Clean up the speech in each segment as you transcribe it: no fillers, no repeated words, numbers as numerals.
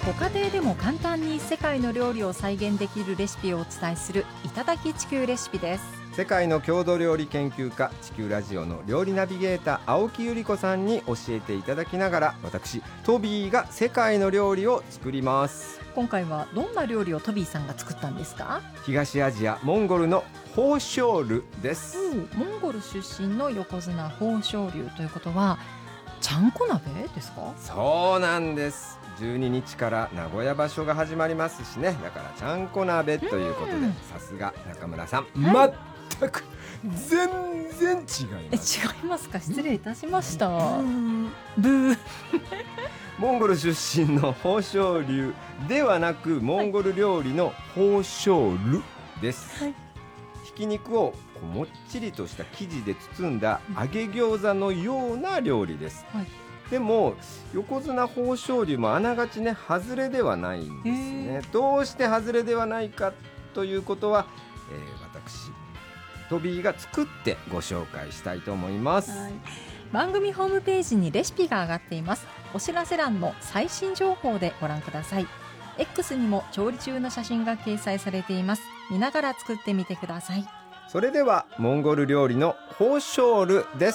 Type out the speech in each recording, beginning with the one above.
ご家庭でも簡単に世界の料理を再現できるレシピをお伝えするいただき地球レシピです。 世界の郷土料理研究家、地球ラジオの料理ナビゲーター青木由里子さんに教えていただきながら、私トビーが世界の料理を作ります。 今回はどんな料理をトビーさんが作ったんですか？ 東アジアモンゴルのホーショールです。 モンゴル出身の横綱豊昇龍ということはちゃんこ鍋ですか？ そうなんです。12日から名古屋場所が始まりますしね、だからちゃんこ鍋ということで、さすが中村さん、全く全然違います。 違いますか？失礼いたしました。ブーモンゴル出身の豊昇龍ではなく、モンゴル料理の豊昇ルです、ひき肉をもっちりとした生地で包んだ揚げ餃子のような料理です、でも横綱豊昇龍もあながちね、外れではないんですね。どうして外れではないかということは、私トビーが作ってご紹介したいと思います、 番組ホームページにレシピが上がっています。お知らせ欄の最新情報でご覧ください。 X にも調理中の写真が掲載されています。見ながら作ってみてください。 それではモンゴル料理のホーショールです。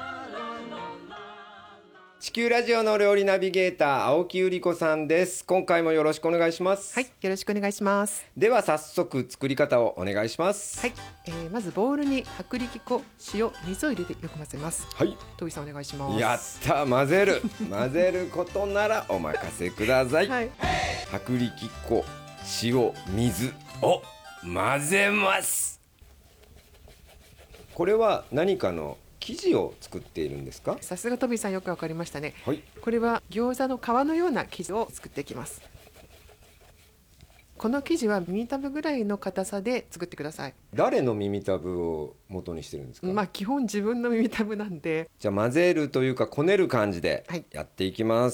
地球ラジオの料理ナビゲーター青木由里子さんです。今回もよろしくお願いします。 はい、よろしくお願いします。 では早速作り方をお願いします。 はい、まずボウルに薄力粉、塩、水を入れてよく混ぜます。 はい、 トビさんお願いします。 やった混ぜる混ぜることならお任せください、薄力粉、塩、水を混ぜます。これは何かの生地を作っているんですか？ さすがトビさん、よくわかりましたね。 はい、 これは餃子の皮のような生地を作っていきます。この生地は耳たぶぐらいの硬さで作ってください。 誰の耳たぶを元にしてるんですか？ 基本自分の耳たぶなんで。 じゃあ混ぜるというかこねる感じでやっていきます、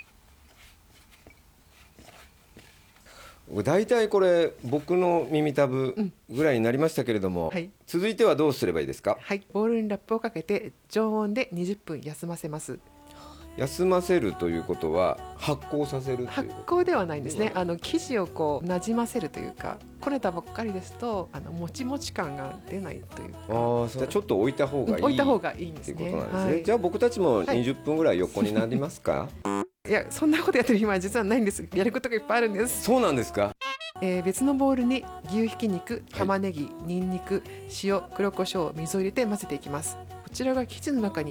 だいたいこれ僕の耳たぶぐらいになりましたけれども、続いてはどうすればいいですか？ ボウルにラップをかけて常温で20分休ませます。 休ませるということは発酵させるという発酵ではないんですね。生地をこうなじませるというか、こねたばっかりですともちもち感が出ないというか。 じゃあちょっと置いた方がいい、 置いた方がいいんですね。 ということなんですね、じゃあ僕たちも20分ぐらい横になりますか？ いや、そんなことやってる暇は実はないんです。やることがいっぱいあるんです。 そうなんですか？ 別のボウルに牛ひき肉、玉ねぎ、にんにく、塩、黒胡椒、水を入れて混ぜていきます。こちらが生地の中に